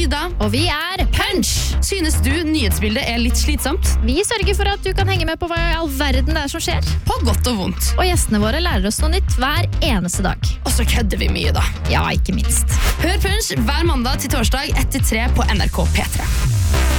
Ida. Og vi Punch. Synes du nyhetsbildet litt slitsomt? Vi sørger for at du kan henge med på hva i all verden det som skjer. På godt og vondt. Og gjestene våre lærer oss noe nytt hver eneste dag. Og så kødder vi mye da. Ja, ikke minst. Hør Punch hver mandag til torsdag 1-3 på NRK P3.